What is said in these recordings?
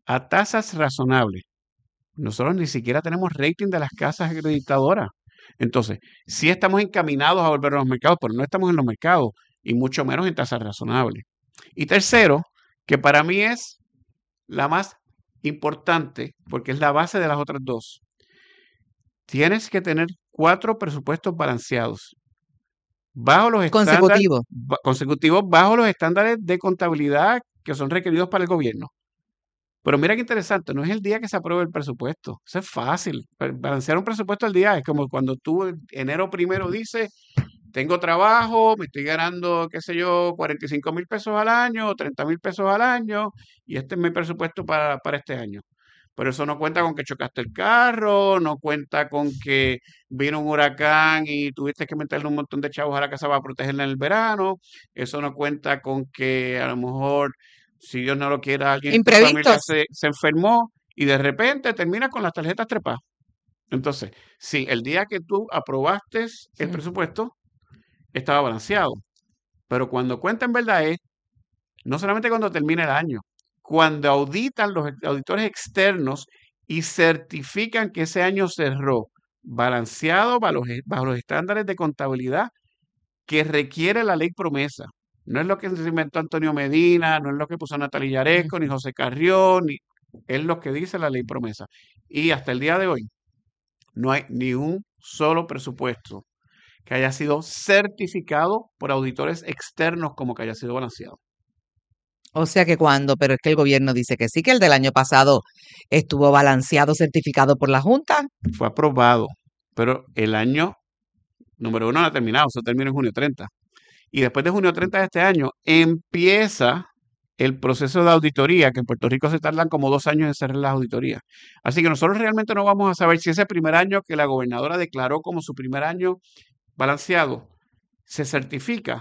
a tasas razonables. Nosotros ni siquiera tenemos rating de las casas acreditadoras. Entonces, sí estamos encaminados a volver a los mercados, pero no estamos en los mercados y mucho menos en tasas razonables. Y tercero, que para mí es la más importante, porque es la base de las otras dos. Tienes que tener 4 presupuestos balanceados bajo los estándares consecutivos bajo los estándares de contabilidad que son requeridos para el gobierno. Pero mira qué interesante, no es el día que se apruebe el presupuesto. Eso es fácil. Balancear un presupuesto al día es como cuando tú enero 1 dices, tengo trabajo, me estoy ganando, qué sé yo, 45,000 pesos al año, 30,000 pesos al año, y este es mi presupuesto para este año. Pero eso no cuenta con que chocaste el carro, no cuenta con que vino un huracán y tuviste que meterle un montón de chavos a la casa para protegerla en el verano. Eso no cuenta con que a lo mejor, si Dios no lo quiera, alguien en tu familia se enfermó y de repente terminas con las tarjetas trepadas. Entonces, sí, el día que tú aprobaste el presupuesto, estaba balanceado. Pero cuando cuenta en verdad es, no solamente cuando termina el año, cuando auditan los auditores externos y certifican que ese año cerró balanceado bajo los estándares de contabilidad que requiere la ley promesa. No es lo que se inventó Antonio Medina, no es lo que puso Natalia Yaresco, ni José Carrión, es lo que dice la ley promesa. Y hasta el día de hoy no hay ni un solo presupuesto que haya sido certificado por auditores externos como que haya sido balanceado. O sea que pero es que el gobierno dice que sí, que el del año pasado estuvo balanceado, certificado por la Junta. Fue aprobado, pero el año número 1 no ha terminado, eso termina en junio 30. Y después de junio 30 de este año empieza el proceso de auditoría, que en Puerto Rico se tardan como 2 años en cerrar las auditorías. Así que nosotros realmente no vamos a saber si ese primer año que la gobernadora declaró como su primer año balanceado se certifica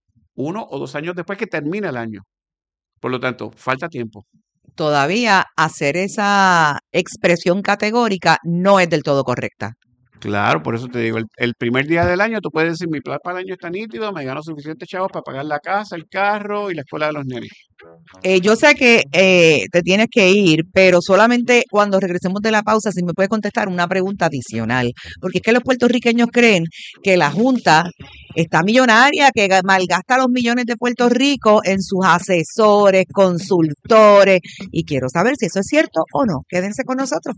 1 o 2 años después que termina el año. Por lo tanto, falta tiempo. Todavía hacer esa expresión categórica no es del todo correcta. Claro, por eso te digo, el primer día del año tú puedes decir, mi plan para el año está nítido, me gano suficientes chavos para pagar la casa, el carro y la escuela de los nenes. Yo sé que te tienes que ir, pero solamente cuando regresemos de la pausa, si me puedes contestar una pregunta adicional, porque es que los puertorriqueños creen que la Junta está millonaria, que malgasta los millones de Puerto Rico en sus asesores, consultores, y quiero saber si eso es cierto o no. Quédense con nosotros.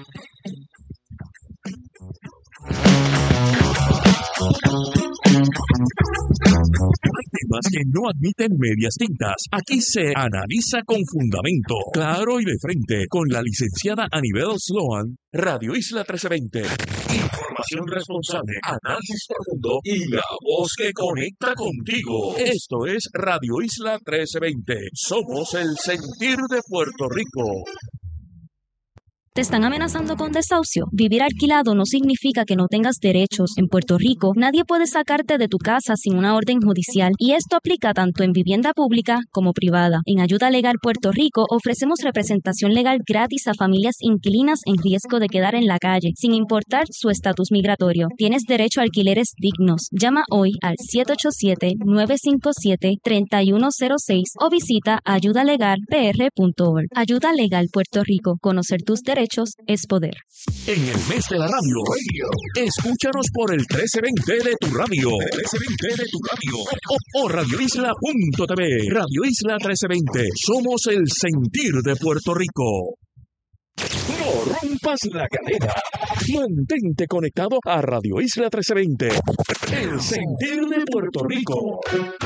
Hay temas que no admiten medias tintas. Aquí se analiza con fundamento, claro y de frente, con la licenciada Anibel Sloan, Radio Isla 1320. Información responsable, análisis profundo y la voz que conecta contigo. Esto es Radio Isla 1320. Somos el sentir de Puerto Rico. ¿Te están amenazando con desahucio? Vivir alquilado no significa que no tengas derechos. En Puerto Rico, nadie puede sacarte de tu casa sin una orden judicial, y esto aplica tanto en vivienda pública como privada. En Ayuda Legal Puerto Rico ofrecemos representación legal gratis a familias inquilinas en riesgo de quedar en la calle, sin importar su estatus migratorio. Tienes derecho a alquileres dignos. Llama hoy al 787-957-3106 o visita ayudalegalpr.org. Ayuda Legal Puerto Rico. Conocer tus derechos es poder. En el mes de la radio, escúchanos por el 1320 de tu radio, 1320 de tu radio, o radioisla.tv. Radio Isla 1320, somos el sentir de Puerto Rico. No rompas la cadena. Mantente conectado a Radio Isla 1320, el sentir de Puerto Rico.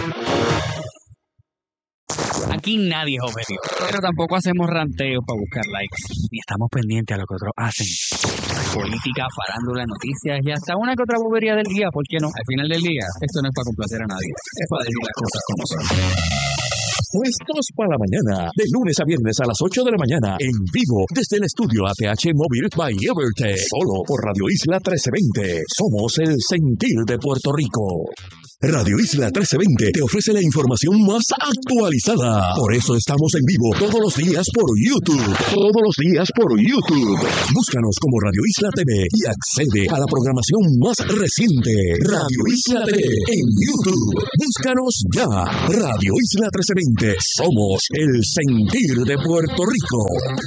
Aquí nadie es objetivo, pero tampoco hacemos ranteos para buscar likes, ni estamos pendientes a lo que otros hacen. Política, farándula, noticias y hasta una que otra bobería del día, ¿por qué no? Al final del día, esto no es para complacer a nadie, es para decir las cosas como son. Puestos para la mañana, de lunes a viernes a las 8 de la mañana, en vivo, desde el estudio ATH Móvil by Evertech, solo por Radio Isla 1320. Somos el sentir de Puerto Rico. Radio Isla 1320 te ofrece la información más actualizada. Por eso estamos en vivo todos los días por YouTube. Todos los días por YouTube. Búscanos como Radio Isla TV y accede a la programación más reciente. Radio Isla TV en YouTube. Búscanos ya. Radio Isla 1320. 1320. Somos el sentir de Puerto Rico.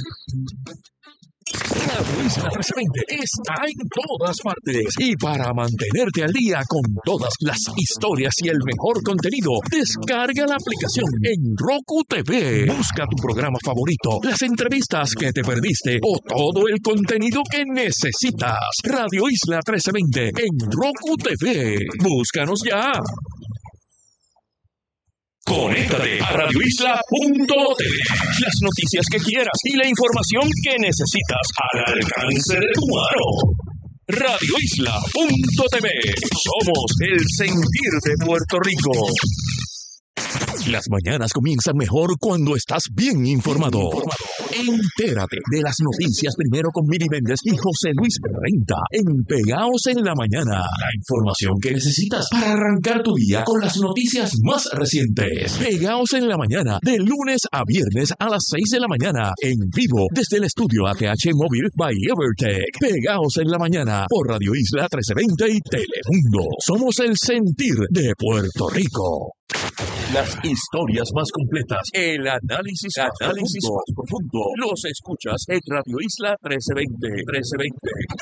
Radio Isla 1320 está en todas partes y para mantenerte al día con todas las historias y el mejor contenido, descarga la aplicación en Roku TV. Busca tu programa favorito, las entrevistas que te perdiste o todo el contenido que necesitas. Radio Isla 1320 en Roku TV. Búscanos ya. Conéctate a radioisla.tv. Las noticias que quieras y la información que necesitas al alcance de tu mano. Radioisla.tv. Somos el sentir de Puerto Rico. Las mañanas comienzan mejor cuando estás bien informado. Entérate de las noticias primero con Miri Méndez y José Luis Renta en Pegaos en la Mañana. La información que necesitas para arrancar tu día con las noticias más recientes. Pegaos en la Mañana, de lunes a viernes a las 6 de la mañana. En vivo desde el estudio ATH Móvil by Evertech. Pegaos en la Mañana por Radio Isla 1320 y Telemundo. Somos el sentir de Puerto Rico. Las historias más completas, el análisis más profundo, los escuchas en Radio Isla 1320.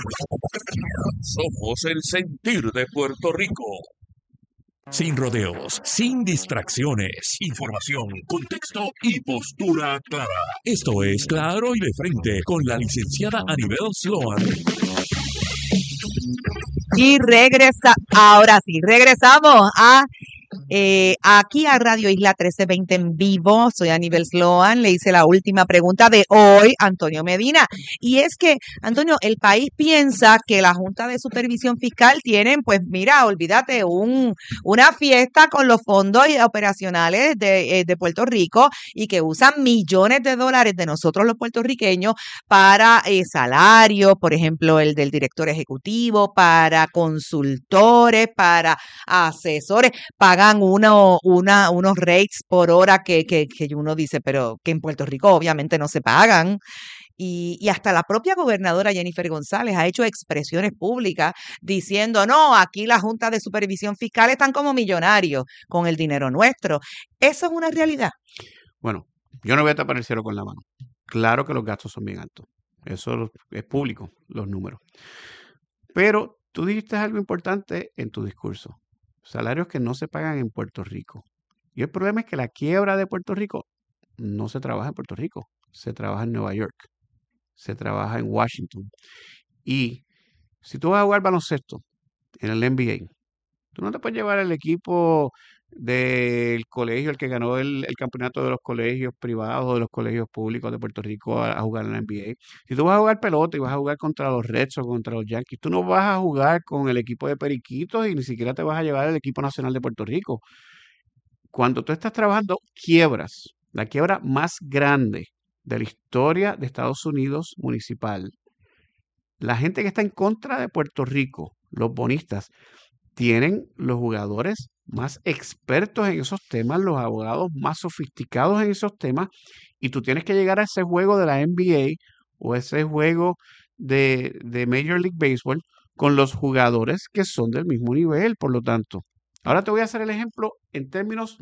Somos el sentir de Puerto Rico. Sin rodeos, sin distracciones, información, contexto y postura clara. Esto es Claro y de Frente con la licenciada Anibel Sloan. Y ahora sí, regresamos aquí a Radio Isla 1320 en vivo. Soy Anibel Sloan, le hice la última pregunta de hoy a Antonio Medina. Y es que, Antonio, el país piensa que la Junta de Supervisión Fiscal tienen, pues mira, olvídate, una fiesta con los fondos operacionales de Puerto Rico y que usan millones de dólares de nosotros los puertorriqueños para salarios, por ejemplo, el del director ejecutivo, para consultores, para asesores, pagan unos rates por hora que uno dice, pero que en Puerto Rico obviamente no se pagan. Y hasta la propia gobernadora Jennifer González ha hecho expresiones públicas diciendo, no, aquí la Junta de Supervisión Fiscal están como millonarios con el dinero nuestro. ¿Eso es una realidad? Bueno, yo no voy a tapar el cielo con la mano. Claro que los gastos son bien altos. Eso es público, los números. Pero tú dijiste algo importante en tu discurso. Salarios que no se pagan en Puerto Rico. Y el problema es que la quiebra de Puerto Rico no se trabaja en Puerto Rico, se trabaja en Nueva York, se trabaja en Washington. Y si tú vas a jugar baloncesto en el NBA, tú no te puedes llevar el equipo del colegio, el que ganó el campeonato de los colegios privados o de los colegios públicos de Puerto Rico a jugar en la NBA. Si tú vas a jugar pelota y vas a jugar contra los Reds o contra los Yankees, tú no vas a jugar con el equipo de Periquitos y ni siquiera te vas a llevar el equipo nacional de Puerto Rico. Cuando tú estás trabajando, quiebras. La quiebra más grande de la historia de Estados Unidos municipal. La gente que está en contra de Puerto Rico, los bonistas, tienen los jugadores más expertos en esos temas, los abogados más sofisticados en esos temas, y tú tienes que llegar a ese juego de la NBA o ese juego de Major League Baseball con los jugadores que son del mismo nivel, por lo tanto. Ahora te voy a hacer el ejemplo en términos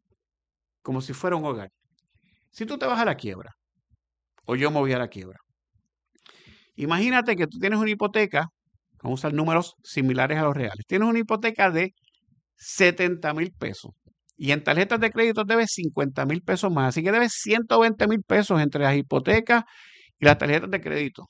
como si fuera un hogar. Si tú te vas a la quiebra, o yo me voy a la quiebra, imagínate que tú tienes una hipoteca, vamos a usar números similares a los reales, tienes una hipoteca de 70,000 pesos y en tarjetas de crédito debes 50,000 pesos más, así que debes 120,000 pesos entre las hipotecas y las tarjetas de crédito.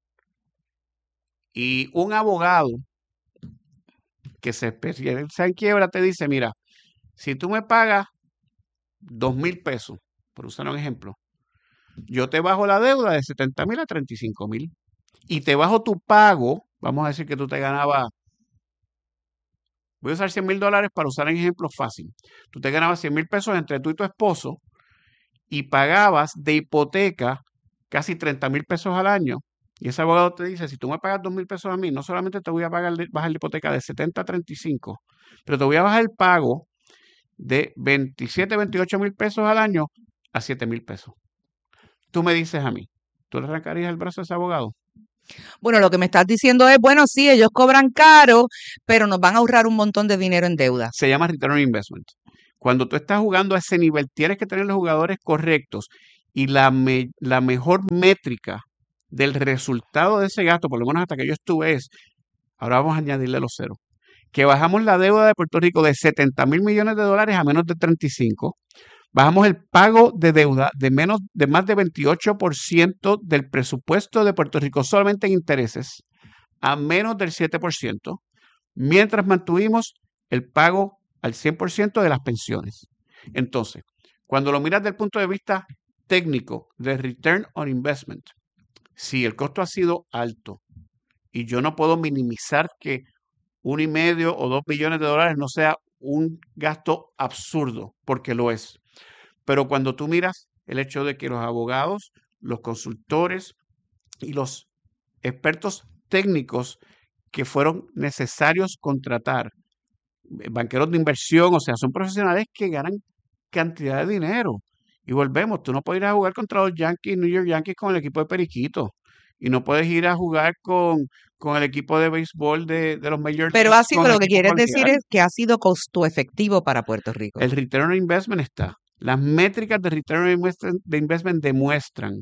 Y un abogado que se especializa en quiebra te dice, mira, si tú me pagas 2,000 pesos, por usar un ejemplo, yo te bajo la deuda de 70,000 a 35,000 y te bajo tu pago, vamos a decir que tú te ganabas, voy a usar $100,000 para usar un ejemplo fácil. Tú te ganabas 100,000 pesos entre tú y tu esposo y pagabas de hipoteca casi 30,000 pesos al año. Y ese abogado te dice, si tú me pagas 2,000 pesos a mí, no solamente te voy a bajar la hipoteca de 70 a 35, pero te voy a bajar el pago de 27, 28,000 pesos al año a 7,000 pesos. Tú me dices a mí, ¿tú le arrancarías el brazo a ese abogado? Bueno, lo que me estás diciendo es, bueno, sí, ellos cobran caro, pero nos van a ahorrar un montón de dinero en deuda. Se llama Return on Investment. Cuando tú estás jugando a ese nivel, tienes que tener los jugadores correctos y la mejor métrica del resultado de ese gasto, por lo menos hasta que yo estuve, es, ahora vamos a añadirle los ceros, que bajamos la deuda de Puerto Rico de 70 mil millones de dólares a menos de 35. Bajamos el pago de deuda de más de 28% del presupuesto de Puerto Rico solamente en intereses a menos del 7%, mientras mantuvimos el pago al 100% de las pensiones. Entonces, cuando lo miras desde el punto de vista técnico de return on investment, si el costo ha sido alto y yo no puedo minimizar que 1,5 o 2 billones de dólares no sea un gasto absurdo, porque lo es. Pero cuando tú miras el hecho de que los abogados, los consultores y los expertos técnicos que fueron necesarios contratar, banqueros de inversión, o sea, son profesionales que ganan cantidad de dinero. Y volvemos, tú no puedes ir a jugar contra los Yankees, New York Yankees con el equipo de Periquito. Y no puedes ir a jugar con el equipo de béisbol de los Major Pero Leagues ha sido, con el lo que equipo quieres decir colegial. es que ha sido costo efectivo para Puerto Rico. El return on investment está. Las métricas de return on investment demuestran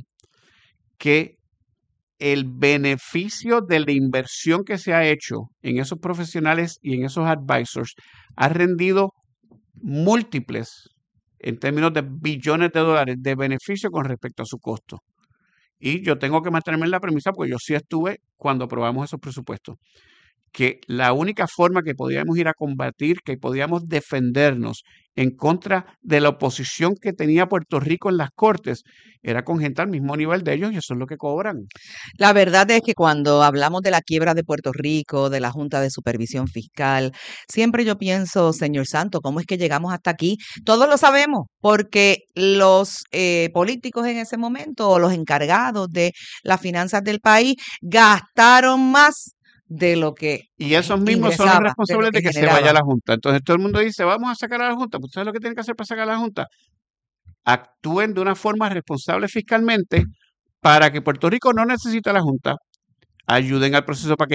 que el beneficio de la inversión que se ha hecho en esos profesionales y en esos advisors ha rendido múltiples en términos de billones de dólares de beneficio con respecto a su costo. Y yo tengo que mantenerme en la premisa, porque yo sí estuve cuando aprobamos esos presupuestos, que la única forma que podíamos ir a combatir, que podíamos defendernos en contra de la oposición que tenía Puerto Rico en las cortes, era con gente al mismo nivel de ellos, y eso es lo que cobran. La verdad es que cuando hablamos de la quiebra de Puerto Rico, de la Junta de Supervisión Fiscal, siempre yo pienso, señor Santo, ¿cómo es que llegamos hasta aquí? Todos lo sabemos, porque los políticos en ese momento o los encargados de las finanzas del país gastaron más de lo que Y esos mismos son los ingresaba, de lo responsables que de que se vaya generaba. la Junta. Entonces todo el mundo dice, vamos a sacar a la Junta. Pues ¿sabes lo que tienen que hacer para sacar a la Junta? Actúen de una forma responsable fiscalmente para que Puerto Rico no necesite a la Junta. Ayuden al proceso para que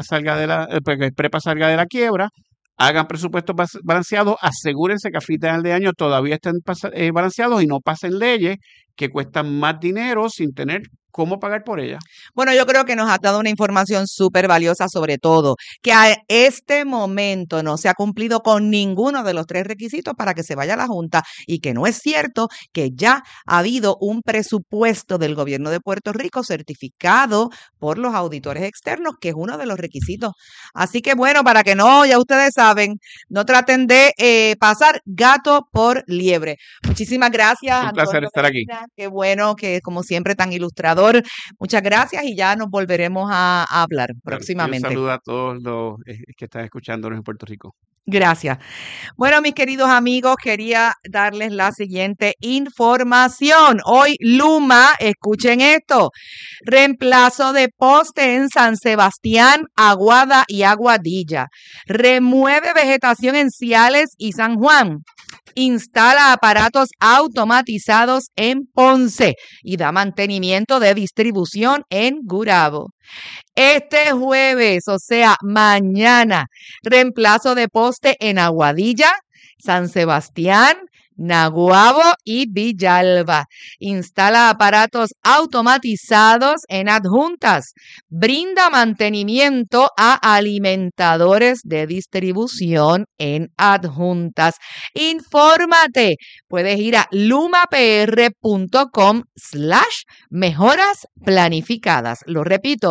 para que Prepa salga de la quiebra. Hagan presupuestos balanceados. Asegúrense que a final de año todavía estén balanceados y no pasen leyes que cuestan más dinero sin tener cómo pagar por ellas. Bueno, yo creo que nos ha dado una información súper valiosa, sobre todo que a este momento no se ha cumplido con ninguno de los 3 requisitos para que se vaya a la Junta, y que no es cierto que ya ha habido un presupuesto del gobierno de Puerto Rico certificado por los auditores externos, que es uno de los requisitos. Así que bueno, para que no, ya ustedes saben, no traten de pasar gato por liebre. Muchísimas gracias, Un placer Antonio estar aquí. Medina. Qué bueno que, como siempre, tan ilustrador. Muchas gracias, y ya nos volveremos a hablar Claro, y un próximamente. saludo a todos los que están escuchándonos en Puerto Rico. Gracias. Bueno, mis queridos amigos, quería darles la siguiente información. Hoy Luma, escuchen esto, reemplazo de poste en San Sebastián, Aguada y Aguadilla. Remueve vegetación en Ciales y San Juan. Instala aparatos automatizados en Ponce y da mantenimiento de distribución en Gurabo. Este jueves, o sea, mañana, reemplazo de poste en Aguadilla, San Sebastián, Naguabo y Villalba. Instala aparatos automatizados en Adjuntas. Brinda mantenimiento a alimentadores de distribución en Adjuntas. Infórmate. Puedes ir a lumapr.com/mejoras planificadas. Lo repito,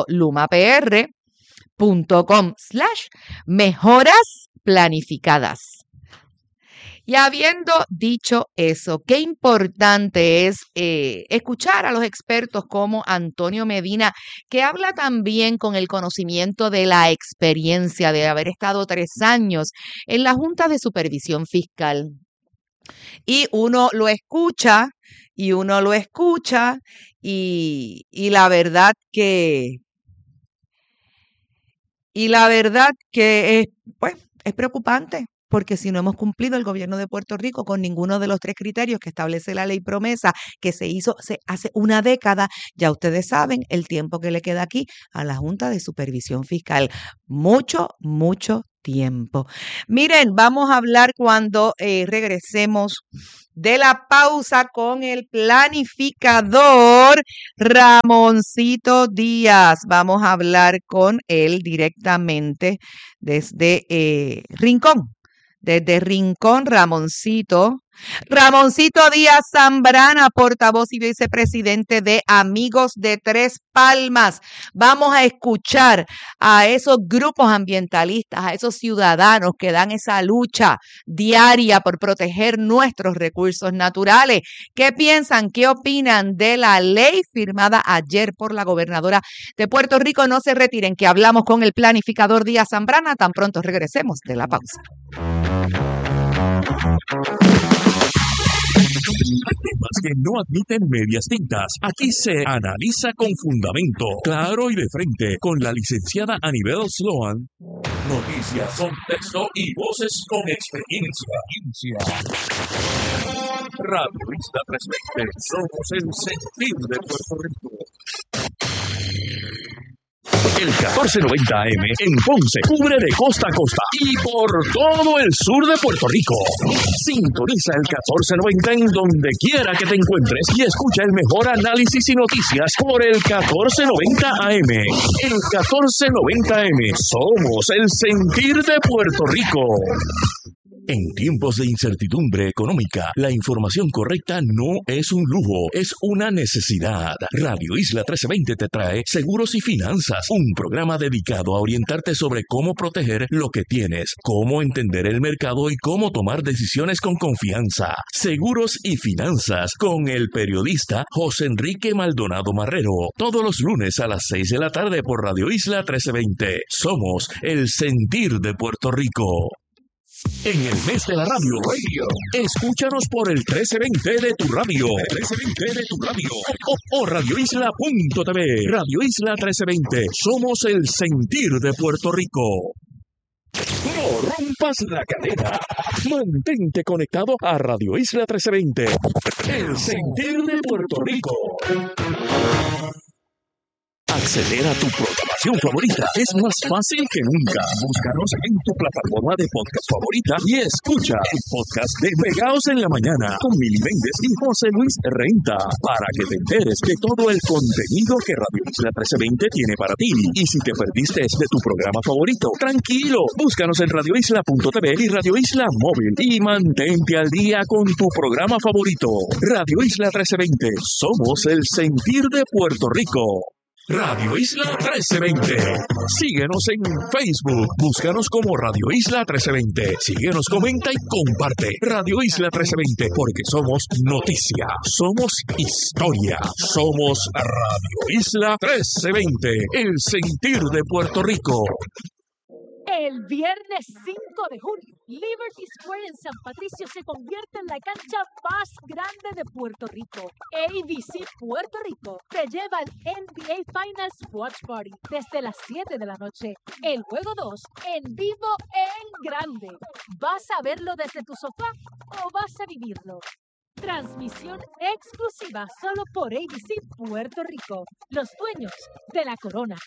lumapr.com/mejoras planificadas. Y habiendo dicho eso, qué importante es escuchar a los expertos como Antonio Medina, que habla también con el conocimiento de la experiencia de haber estado 3 años en la Junta de Supervisión Fiscal. Y uno lo escucha, y la verdad que es, pues, es preocupante. Porque si no hemos cumplido el gobierno de Puerto Rico con ninguno de los 3 criterios que establece la ley promesa, que se hizo hace una década, ya ustedes saben el tiempo que le queda aquí a la Junta de Supervisión Fiscal. Mucho tiempo. Miren, vamos a hablar cuando regresemos de la pausa con el planificador Ramoncito Díaz. Vamos a hablar con él directamente desde Rincón. Desde Rincón, Ramoncito Díaz Zambrana, portavoz y vicepresidente de Amigos de Tres Palmas. Vamos a escuchar a esos grupos ambientalistas, a esos ciudadanos que dan esa lucha diaria por proteger nuestros recursos naturales. ¿Qué piensan? ¿Qué opinan de la ley firmada ayer por la gobernadora de Puerto Rico? No se retiren, que hablamos con el planificador Díaz Zambrana tan pronto regresemos de la pausa. Temas que no admiten medias tintas. Aquí se analiza con fundamento, claro y de frente, con la licenciada Anibel Sloan. Noticias, contexto y voces con experiencia. Radio Isla 320. Somos el sentir de Puerto Rico. El 1490 AM en Ponce cubre de costa a costa y por todo el sur de Puerto Rico. Sintoniza el 1490 en donde quiera que te encuentres y escucha el mejor análisis y noticias por el 1490 AM. El 1490 AM. Somos el sentir de Puerto Rico. En tiempos de incertidumbre económica, la información correcta no es un lujo, es una necesidad. Radio Isla 1320 te trae Seguros y Finanzas, un programa dedicado a orientarte sobre cómo proteger lo que tienes, cómo entender el mercado y cómo tomar decisiones con confianza. Seguros y Finanzas con el periodista José Enrique Maldonado Marrero, todos los lunes a las 6 de la tarde por Radio Isla 1320. Somos el sentir de Puerto Rico. En el mes de la radio, escúchanos por el 1320 de tu radio, o radioisla.tv. Radio Isla 1320, somos el sentir de Puerto Rico. No rompas la cadena. Mantente conectado a Radio Isla 1320, el sentir de Puerto Rico. Acceder a tu programación favorita es más fácil que nunca. Búscanos en tu plataforma de podcast favorita y escucha el podcast de Pegaos en la Mañana con Mili Méndez y José Luis Renta para que te enteres de todo el contenido que Radio Isla 1320 tiene para ti. Y si te perdiste de tu programa favorito, tranquilo, búscanos en radioisla.tv y Radio Isla Móvil y mantente al día con tu programa favorito. Radio Isla 1320, somos el sentir de Puerto Rico. Radio Isla 1320. Síguenos en Facebook. Búscanos como Radio Isla 1320. Síguenos, comenta y comparte. Radio Isla 1320, porque somos noticia, somos historia, somos Radio Isla 1320, el sentir de Puerto Rico. El viernes 5 de junio, Liberty Square en San Patricio se convierte en la cancha más grande de Puerto Rico. ABC Puerto Rico te lleva al NBA Finals Watch Party desde las 7 de la noche. El juego 2 en vivo en grande. ¿Vas a verlo desde tu sofá o vas a vivirlo? Transmisión exclusiva solo por ABC Puerto Rico, los dueños de la corona.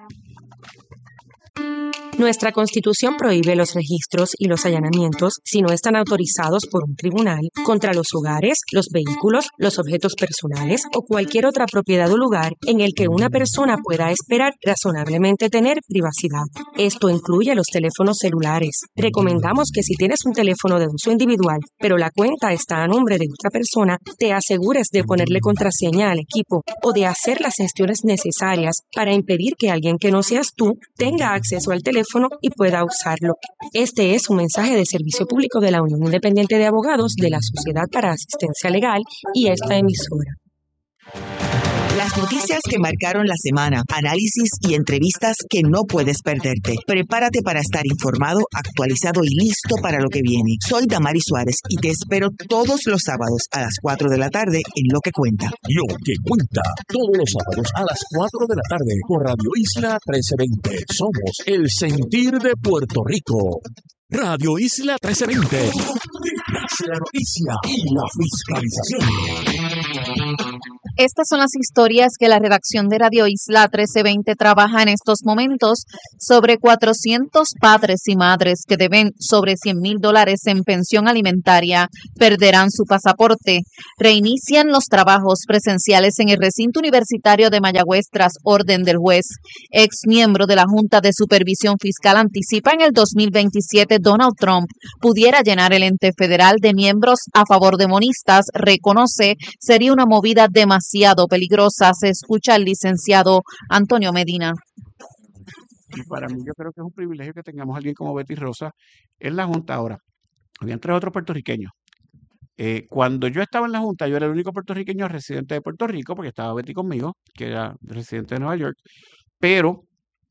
Nuestra Constitución prohíbe los registros y los allanamientos si no están autorizados por un tribunal contra los hogares, los vehículos, los objetos personales o cualquier otra propiedad o lugar en el que una persona pueda esperar razonablemente tener privacidad. Esto incluye los teléfonos celulares. Recomendamos que si tienes un teléfono de uso individual, pero la cuenta está a nombre de otra persona, te asegures de ponerle contraseña al equipo o de hacer las gestiones necesarias para impedir que alguien que no seas tú tenga acceso al teléfono y pueda usarlo. Este es un mensaje de servicio público de la Unión Independiente de Abogados de la Sociedad para Asistencia Legal y esta emisora. Las noticias que marcaron la semana, análisis y entrevistas que no puedes perderte. Prepárate para estar informado, actualizado y listo para lo que viene. Soy Damari Suárez y te espero todos los sábados a las 4 de la tarde en Lo que Cuenta. Lo que Cuenta, todos los sábados a las 4 de la tarde por Radio Isla 1320. Somos el sentir de Puerto Rico. Radio Isla 1320. La noticia y la fiscalización. Estas son las historias que la redacción de Radio Isla 1320 trabaja en estos momentos sobre 400 padres y madres que deben sobre $100,000 en pensión alimentaria, perderán su pasaporte. Reinician los trabajos presenciales en el recinto universitario de Mayagüez tras orden del juez. Ex miembro de la Junta de Supervisión Fiscal anticipa en el 2027 Donald Trump pudiera llenar el ente federal de miembros a favor de monistas. Reconoce sería una movida demasiado peligrosa. Se escucha al licenciado Antonio Medina. Y para mí yo creo que es un privilegio que tengamos a alguien como Betty Rosa en la Junta ahora. Habían 3 otros puertorriqueños. Cuando yo estaba en la Junta, yo era el único puertorriqueño residente de Puerto Rico, porque estaba Betty conmigo, que era residente de Nueva York, pero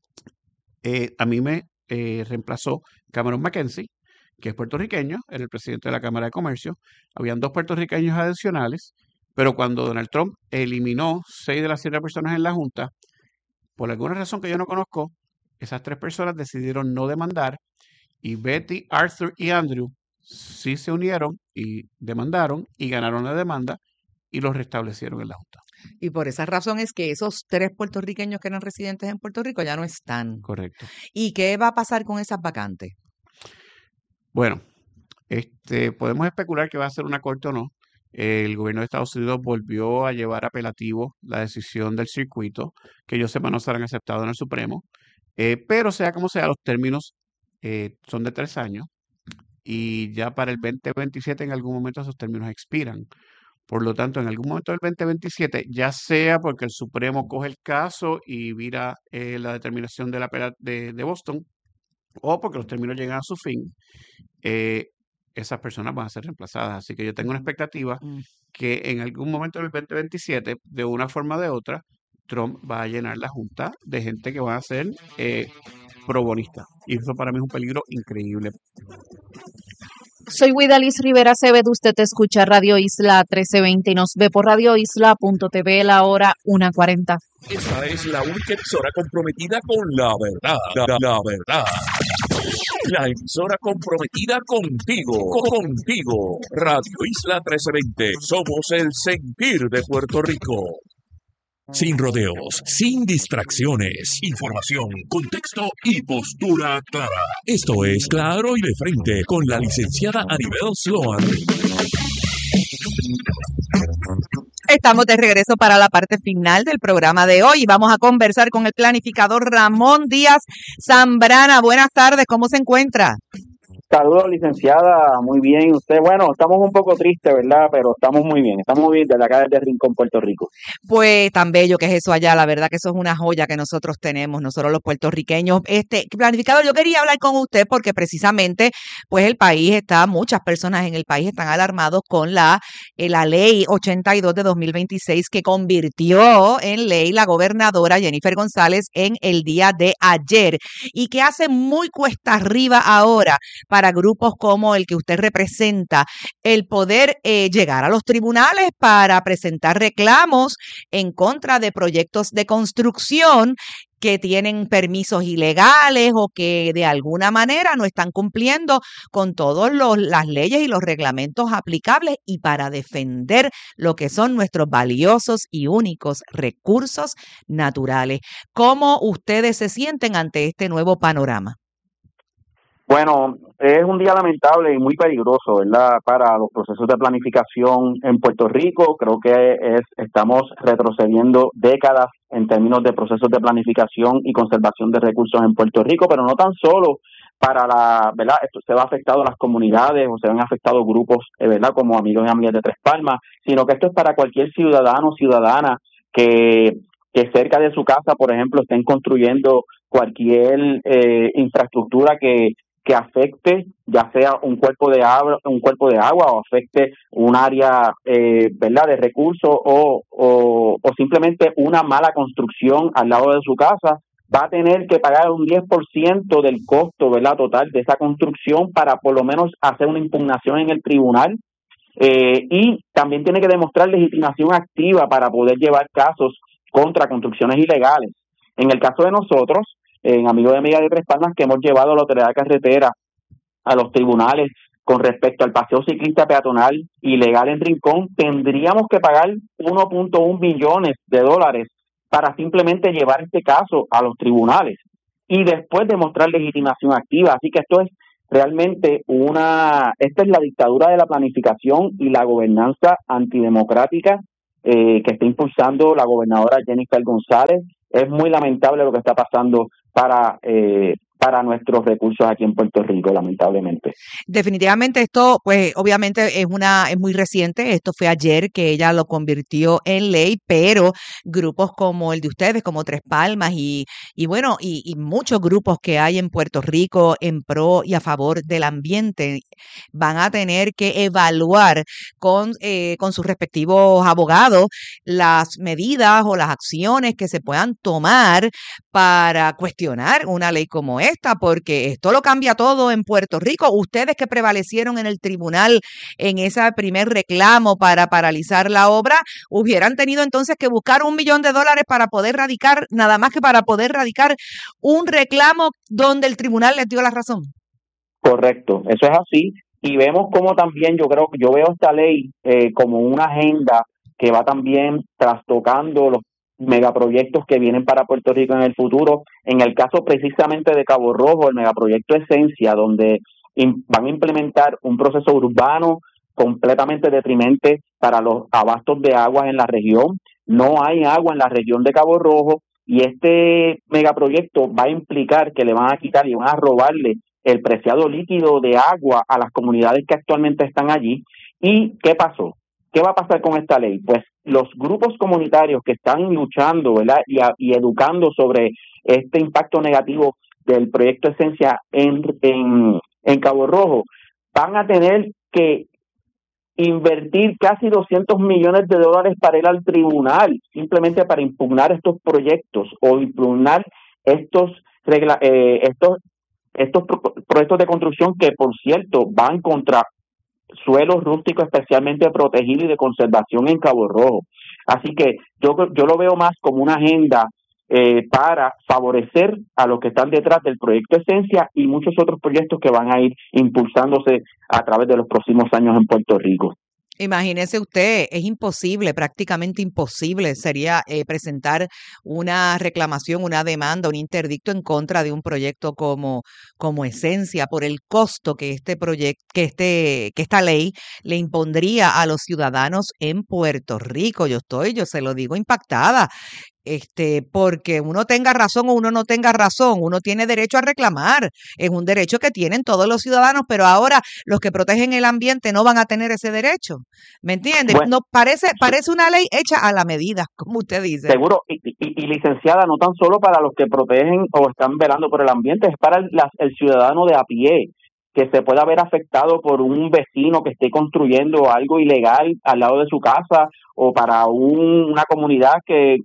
a mí me reemplazó Cameron McKenzie, que es puertorriqueño, era el presidente de la Cámara de Comercio. Habían 2 puertorriqueños adicionales. Pero cuando Donald Trump eliminó 6 de las 7 personas en la Junta, por alguna razón que yo no conozco, esas 3 personas decidieron no demandar y Betty, Arthur y Andrew sí se unieron y demandaron y ganaron la demanda y los restablecieron en la Junta. Y por esa razón es que esos 3 puertorriqueños que eran residentes en Puerto Rico ya no están. Correcto. ¿Y qué va a pasar con esas vacantes? Bueno, podemos especular que va a ser una corte o no. El gobierno de Estados Unidos volvió a llevar apelativo la decisión del circuito, que yo sepa no serán aceptados en el Supremo, pero sea como sea, los términos son de 3 años y ya para el 2027 en algún momento esos términos expiran. Por lo tanto, en algún momento del 2027, ya sea porque el Supremo coge el caso y vira la determinación de Boston, o porque los términos llegan a su fin, esas personas van a ser reemplazadas. Así que yo tengo una expectativa que en algún momento del 2027, de una forma o de otra, Trump va a llenar la Junta de gente que van a ser pro-bonistas. Y eso para mí es un peligro increíble. Soy Guidalis Rivera Acevedo. Usted escucha Radio Isla 1320 y nos ve por radioisla.tv, la hora 1:40. Esta es la única emisora comprometida con la verdad. La verdad. La emisora comprometida contigo. Radio Isla 1320. Somos el sentir de Puerto Rico. Sin rodeos, sin distracciones, información, contexto y postura clara. Esto es Claro y de Frente con la licenciada Anibel Sloan. Estamos de regreso para la parte final del programa de hoy y vamos a conversar con el planificador Ramón Díaz Zambrana. Buenas tardes, ¿cómo se encuentra? Saludos, licenciada, muy bien. Usted, bueno, estamos un poco tristes, ¿verdad? Pero estamos muy bien desde acá desde Rincón, Puerto Rico. Pues tan bello que es eso allá, la verdad que eso es una joya que nosotros tenemos, nosotros los puertorriqueños. Planificador, yo quería hablar con usted porque precisamente, pues muchas personas en el país están alarmados con la ley 82 de 2026 que convirtió en ley la gobernadora Jennifer González en el día de ayer y que hace muy cuesta arriba ahora para grupos como el que usted representa, el poder llegar a los tribunales para presentar reclamos en contra de proyectos de construcción que tienen permisos ilegales o que de alguna manera no están cumpliendo con todas las leyes y los reglamentos aplicables y para defender lo que son nuestros valiosos y únicos recursos naturales. ¿Cómo ustedes se sienten ante este nuevo panorama? Bueno, es un día lamentable y muy peligroso, ¿verdad? Para los procesos de planificación en Puerto Rico. Creo que estamos retrocediendo décadas en términos de procesos de planificación y conservación de recursos en Puerto Rico, pero no tan solo para ¿verdad? Esto se va afectado a las comunidades o se han afectado grupos, ¿verdad? Como Amigos y Amigas de Tres Palmas, sino que esto es para cualquier ciudadano o ciudadana que cerca de su casa, por ejemplo, estén construyendo cualquier infraestructura que afecte, ya sea un cuerpo de agua o afecte un área ¿verdad? De recursos o simplemente una mala construcción al lado de su casa, va a tener que pagar un 10% del costo, ¿verdad? Total de esa construcción para por lo menos hacer una impugnación en el tribunal y también tiene que demostrar legitimación activa para poder llevar casos contra construcciones ilegales. En el caso de nosotros, en Amigos y Amigas de Tres Palmas, que hemos llevado a la Autoridad de Carretera a los tribunales con respecto al paseo ciclista peatonal ilegal en Rincón, tendríamos que pagar 1.1 billones de dólares para simplemente llevar este caso a los tribunales y después demostrar legitimación activa. Así que esto es realmente esta es la dictadura de la planificación y la gobernanza antidemocrática que está impulsando la gobernadora Jennifer González. Es muy lamentable lo que está pasando para nuestros recursos aquí en Puerto Rico, lamentablemente. Definitivamente esto, pues obviamente es muy reciente, esto fue ayer que ella lo convirtió en ley, pero grupos como el de ustedes, como Tres Palmas y bueno, y muchos grupos que hay en Puerto Rico en pro y a favor del ambiente van a tener que evaluar con sus respectivos abogados las medidas o las acciones que se puedan tomar para cuestionar una ley como esta, porque esto lo cambia todo en Puerto Rico. Ustedes que prevalecieron en el tribunal en ese primer reclamo para paralizar la obra, hubieran tenido entonces que buscar $1 millón para poder radicar, nada más que para poder radicar un reclamo donde el tribunal les dio la razón. Correcto, eso es así. Y vemos como también yo veo esta ley como una agenda que va también trastocando los megaproyectos que vienen para Puerto Rico en el futuro. En el caso precisamente de Cabo Rojo, el megaproyecto Esencia, donde van a implementar un proceso urbano completamente deprimente para los abastos de aguas en la región. No hay agua en la región de Cabo Rojo y este megaproyecto va a implicar que le van a quitar y van a robarle el preciado líquido de agua a las comunidades que actualmente están allí. ¿Y qué pasó? ¿Qué va a pasar con esta ley? Pues los grupos comunitarios que están luchando, ¿verdad? y educando sobre este impacto negativo del proyecto Esencia en Cabo Rojo van a tener que invertir casi $200 millones para ir al tribunal simplemente para impugnar estos proyectos o impugnar estos proyectos de construcción que, por cierto, van contra suelos rústicos especialmente protegidos y de conservación en Cabo Rojo. Así que yo lo veo más como una agenda para favorecer a los que están detrás del proyecto Esencia y muchos otros proyectos que van a ir impulsándose a través de los próximos años en Puerto Rico. Imagínese usted, es imposible, prácticamente imposible sería presentar una reclamación, una demanda, un interdicto en contra de un proyecto como Esencia por el costo que que esta ley le impondría a los ciudadanos en Puerto Rico. Yo se lo digo, impactada. Porque uno tenga razón o uno no tenga razón, uno tiene derecho a reclamar, es un derecho que tienen todos los ciudadanos, pero ahora los que protegen el ambiente no van a tener ese derecho, ¿me entiendes? Bueno, no parece una ley hecha a la medida, como usted dice. Seguro, y licenciada, no tan solo para los que protegen o están velando por el ambiente, es para el ciudadano de a pie, que se pueda ver afectado por un vecino que esté construyendo algo ilegal al lado de su casa, o para una comunidad que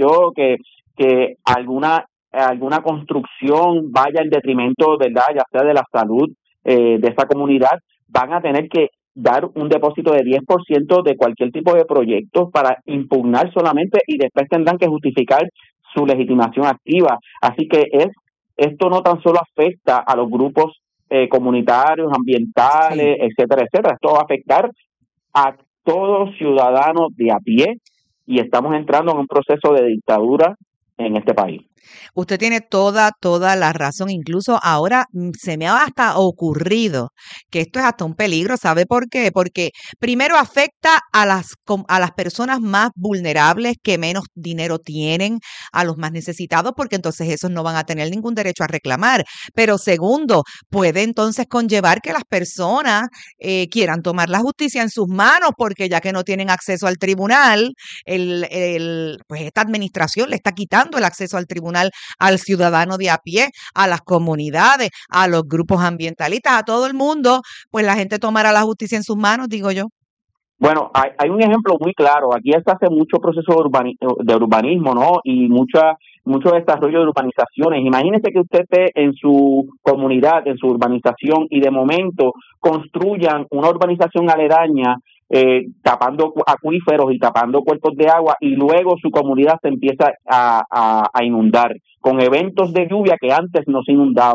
alguna construcción vaya en detrimento, ¿verdad?, ya sea de la salud de esa comunidad. Van a tener que dar un depósito de 10% de cualquier tipo de proyecto para impugnar solamente y después tendrán que justificar su legitimación activa. Así que esto no tan solo afecta a los grupos comunitarios, ambientales, sí, etcétera. Esto va a afectar a todos ciudadanos de a pie y estamos entrando en un proceso de dictadura en este país. Usted tiene toda la razón. Incluso ahora se me ha hasta ocurrido que esto es hasta un peligro. ¿Sabe por qué? Porque primero afecta a las personas más vulnerables que menos dinero tienen, a los más necesitados, porque entonces esos no van a tener ningún derecho a reclamar. Pero segundo, puede entonces conllevar que las personas quieran tomar la justicia en sus manos, porque ya que no tienen acceso al tribunal, pues esta administración le está quitando el acceso al tribunal al ciudadano de a pie, a las comunidades, a los grupos ambientalistas, a todo el mundo, pues la gente tomará la justicia en sus manos, digo yo. Bueno, hay un ejemplo muy claro. Aquí se hace mucho proceso de urbanismo, ¿no? Y mucho desarrollo de urbanizaciones. Imagínese que usted esté en su comunidad, en su urbanización, y de momento construyan una urbanización aledaña tapando acuíferos y tapando cuerpos de agua, y luego su comunidad se empieza a inundar con eventos de lluvia que antes no se inundaban.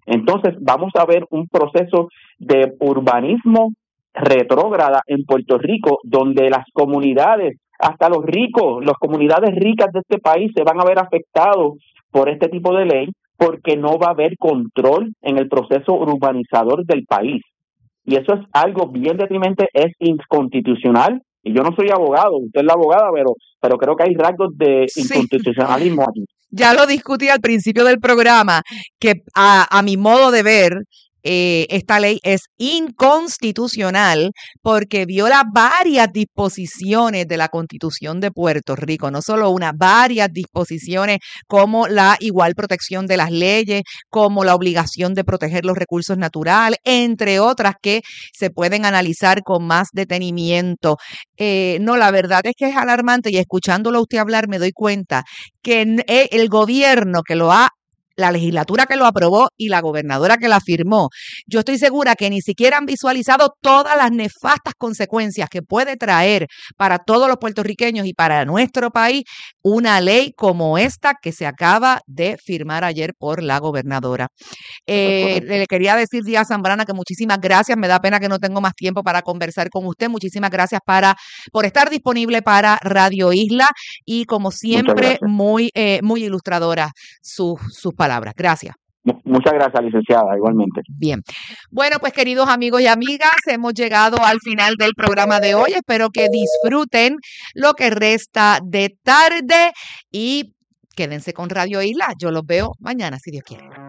Entonces vamos a ver un proceso de urbanismo retrógrada en Puerto Rico, donde las comunidades, hasta los ricos, las comunidades ricas de este país se van a ver afectados por este tipo de ley, porque no va a haber control en el proceso urbanizador del país. Y eso es algo bien deprimente, es inconstitucional. Y yo no soy abogado, usted es la abogada, pero creo que hay rasgos de inconstitucionalismo aquí. Ya lo discutí al principio del programa, que a mi modo de ver, esta ley es inconstitucional porque viola varias disposiciones de la Constitución de Puerto Rico, no solo una, varias disposiciones como la igual protección de las leyes, como la obligación de proteger los recursos naturales, entre otras que se pueden analizar con más detenimiento. No, la verdad es que es alarmante y escuchándolo a usted hablar me doy cuenta que el gobierno que lo ha la legislatura que lo aprobó y la gobernadora que la firmó, yo estoy segura que ni siquiera han visualizado todas las nefastas consecuencias que puede traer para todos los puertorriqueños y para nuestro país una ley como esta que se acaba de firmar ayer por la gobernadora. Le quería decir, Díaz Zambrana, que muchísimas gracias. Me da pena que no tengo más tiempo para conversar con usted. Muchísimas gracias por estar disponible para Radio Isla y, como siempre, muy ilustradora sus palabras. Gracias. Muchas gracias, licenciada, igualmente. Bien. Bueno, pues queridos amigos y amigas, hemos llegado al final del programa de hoy. Espero que disfruten lo que resta de tarde y quédense con Radio Isla. Yo los veo mañana, si Dios quiere.